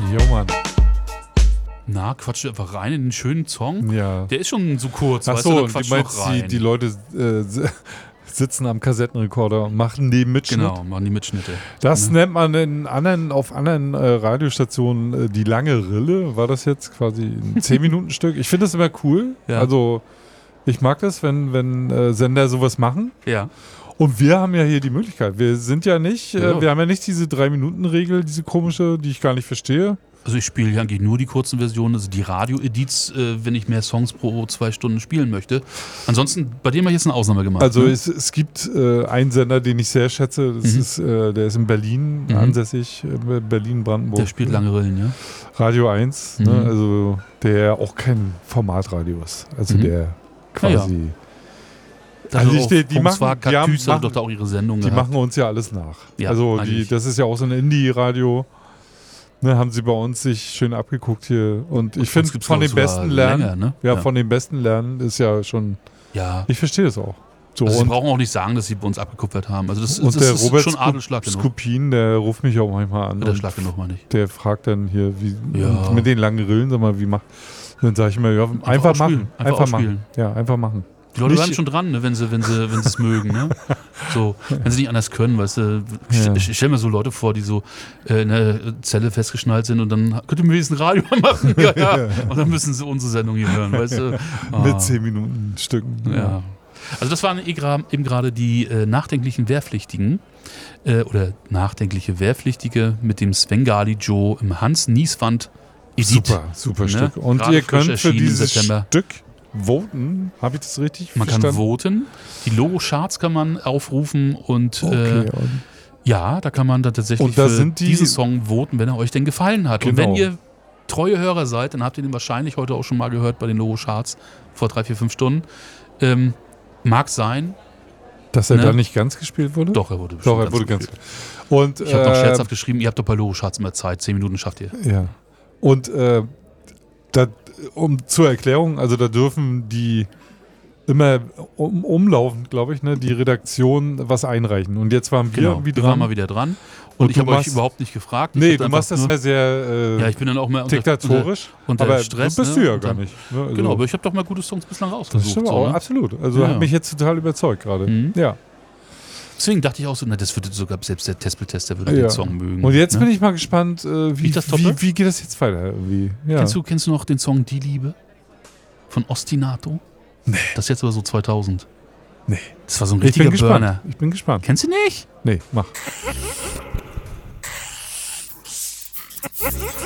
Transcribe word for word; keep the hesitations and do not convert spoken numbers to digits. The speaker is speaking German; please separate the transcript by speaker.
Speaker 1: Jo, Mann.
Speaker 2: Na, quatsch einfach rein in den schönen Song.
Speaker 1: Ja.
Speaker 2: Der ist schon so kurz,
Speaker 1: Ach
Speaker 2: weißt
Speaker 1: so,
Speaker 2: du, da quatsch
Speaker 1: du
Speaker 2: noch
Speaker 1: meinst,
Speaker 2: rein.
Speaker 1: die, die Leute äh, sitzen am Kassettenrekorder und machen den Mitschnitt.
Speaker 2: Genau, machen die Mitschnitte.
Speaker 1: Das
Speaker 2: ne?
Speaker 1: nennt man in anderen, auf anderen äh, Radiostationen äh, die lange Rille. War das jetzt quasi ein zehn Minuten Stück? Ich finde das immer cool.
Speaker 2: Ja.
Speaker 1: Also ich mag das, wenn, wenn äh, Sender sowas machen.
Speaker 2: Ja.
Speaker 1: Und wir haben ja hier die Möglichkeit. Wir sind ja nicht, äh,
Speaker 2: Ja.
Speaker 1: wir haben ja nicht diese drei Minuten Regel, diese komische, die ich gar nicht verstehe.
Speaker 2: Also ich spiele ja eigentlich nur die kurzen Versionen, also die Radio-Edits, äh, wenn ich mehr Songs pro zwei Stunden spielen möchte. Ansonsten, bei dem habe ich jetzt eine Ausnahme gemacht.
Speaker 1: Also
Speaker 2: ne?
Speaker 1: es, es gibt äh, einen Sender, den ich sehr schätze. Das
Speaker 2: Mhm.
Speaker 1: ist, äh, der ist in Berlin
Speaker 2: Mhm.
Speaker 1: ansässig, äh, Berlin-Brandenburg.
Speaker 2: Der spielt lange Rillen, ja?
Speaker 1: Radio eins,
Speaker 2: Mhm.
Speaker 1: ne? Also der auch kein Formatradio ist. Also
Speaker 2: Mhm.
Speaker 1: der quasi...
Speaker 2: Da
Speaker 1: Also
Speaker 2: also
Speaker 1: ich-
Speaker 2: auch
Speaker 1: die- die machen-
Speaker 2: Volkswagen
Speaker 1: die haben-
Speaker 2: Katüse hat
Speaker 1: machen-
Speaker 2: doch da auch ihre Sendung
Speaker 1: Die
Speaker 2: gehabt.
Speaker 1: machen uns ja alles nach.
Speaker 2: Ja,
Speaker 1: also die,
Speaker 2: eigentlich.
Speaker 1: das ist ja auch so ein Indie-Radio. Ne, haben sie bei uns sich schön abgeguckt hier. Und ich finde,
Speaker 2: gibt's
Speaker 1: von
Speaker 2: doch
Speaker 1: den
Speaker 2: sogar
Speaker 1: besten lernen,
Speaker 2: länger, ne?
Speaker 1: ja,
Speaker 2: Ja.
Speaker 1: von den besten lernen ist ja schon,
Speaker 2: Ja.
Speaker 1: ich verstehe das auch. So,
Speaker 2: Also sie
Speaker 1: und,
Speaker 2: brauchen auch nicht sagen, dass sie bei uns abgekupfert haben. Also das,
Speaker 1: und
Speaker 2: das
Speaker 1: der
Speaker 2: ist
Speaker 1: Robert
Speaker 2: schon
Speaker 1: Sku-
Speaker 2: Adelsschlag genug.
Speaker 1: Skupin, der ruft mich auch manchmal an.
Speaker 2: Der
Speaker 1: und
Speaker 2: Schlag genug mal nicht.
Speaker 1: Der fragt dann hier, wie
Speaker 2: Ja.
Speaker 1: und mit den langen Rillen, sag mal, wie macht. Dann sage ich mir, ja, einfach,
Speaker 2: ausspielen.
Speaker 1: machen.
Speaker 2: Einfach
Speaker 1: Einfach,
Speaker 2: ausspielen.
Speaker 1: machen. Ja, einfach machen.
Speaker 2: Die Leute
Speaker 1: Nicht-
Speaker 2: bleiben schon dran, ne, wenn sie wenn sie, wenn sie es mögen. Ne? So, wenn sie nicht anders können, weißt du. Ich,
Speaker 1: Ja.
Speaker 2: ich, ich stelle mir so Leute vor, die so äh, in der Zelle festgeschnallt sind und dann könnt ihr mir wenigstens ein Radio machen. ja, ja. Und dann müssen sie unsere Sendung hier hören, weißt du. Ah.
Speaker 1: Mit zehn Minuten Stücken.
Speaker 2: Ja. Also das waren eh gra- eben gerade die äh, nachdenklichen Wehrpflichtigen äh, oder nachdenkliche Wehrpflichtige mit dem Svengali Joe im Hans Nieswand Edit.
Speaker 1: Super, super
Speaker 2: Ne?
Speaker 1: Stück. Und
Speaker 2: Gerade
Speaker 1: ihr
Speaker 2: frisch
Speaker 1: könnt für
Speaker 2: erschienen im
Speaker 1: dieses
Speaker 2: September.
Speaker 1: Stück voten. Habe ich das richtig
Speaker 2: Man kann
Speaker 1: verstanden?
Speaker 2: voten, die Logo-Charts kann man aufrufen und
Speaker 1: Okay,
Speaker 2: äh,
Speaker 1: und
Speaker 2: ja, da kann man dann tatsächlich
Speaker 1: Und da
Speaker 2: für
Speaker 1: sind die-
Speaker 2: diesen Song voten, wenn er euch denn gefallen hat. Und
Speaker 1: Genau.
Speaker 2: wenn ihr treue Hörer seid, dann habt ihr den wahrscheinlich heute auch schon mal gehört bei den Logo-Charts vor drei, vier, fünf Stunden. Ähm, mag sein,
Speaker 1: dass er
Speaker 2: ne?
Speaker 1: da nicht ganz gespielt wurde?
Speaker 2: doch, er wurde bestimmt
Speaker 1: Doch, er wurde ganz.
Speaker 2: gespielt.
Speaker 1: Und,
Speaker 2: Ich habe noch
Speaker 1: äh,
Speaker 2: scherzhaft geschrieben, ihr habt doch bei Logo-Charts immer Zeit, zehn Minuten schafft ihr.
Speaker 1: Ja. Und äh, da, um zur Erklärung, also da dürfen die immer um, umlaufend, glaube ich, ne, die Redaktion was einreichen. Und jetzt waren wir
Speaker 2: Genau,
Speaker 1: irgendwie
Speaker 2: wir
Speaker 1: dran.
Speaker 2: waren mal wieder dran. Und,
Speaker 1: Und
Speaker 2: ich
Speaker 1: du
Speaker 2: habe euch
Speaker 1: machst-
Speaker 2: überhaupt nicht gefragt. Ich
Speaker 1: Nee,
Speaker 2: hab
Speaker 1: du
Speaker 2: einfach
Speaker 1: machst das
Speaker 2: nur-
Speaker 1: ja sehr äh,
Speaker 2: Ja, ich bin dann auch mal unter,
Speaker 1: diktatorisch.
Speaker 2: unter, unter
Speaker 1: aber
Speaker 2: Stress.
Speaker 1: du bist
Speaker 2: ne?
Speaker 1: du ja
Speaker 2: Und
Speaker 1: gar
Speaker 2: dann-
Speaker 1: nicht. Ne? Also,
Speaker 2: Genau, aber ich habe doch mal gute Songs bislang
Speaker 1: das
Speaker 2: rausgesucht.
Speaker 1: stimmt
Speaker 2: so,
Speaker 1: auch,
Speaker 2: ne?
Speaker 1: absolut. Also
Speaker 2: Ja.
Speaker 1: hat mich jetzt total überzeugt gerade.
Speaker 2: Mhm.
Speaker 1: Ja.
Speaker 2: Deswegen dachte ich auch so, na, das würde sogar selbst der Testbildtester würde
Speaker 1: Ja.
Speaker 2: den Song mögen.
Speaker 1: Und jetzt
Speaker 2: ne?
Speaker 1: bin ich mal gespannt, äh, wie,
Speaker 2: Liegt das
Speaker 1: wie,
Speaker 2: doppelt?
Speaker 1: wie geht das jetzt weiter? Irgendwie? Ja.
Speaker 2: Kennst, du, kennst du noch den Song Die Liebe von Ostinato?
Speaker 1: Nee.
Speaker 2: Das ist jetzt aber so zweitausend.
Speaker 1: Nee.
Speaker 2: Das war so ein
Speaker 1: Ich
Speaker 2: richtiger
Speaker 1: bin gespannt.
Speaker 2: Burner.
Speaker 1: Ich bin gespannt.
Speaker 2: Kennst du nicht?
Speaker 1: Nee, mach.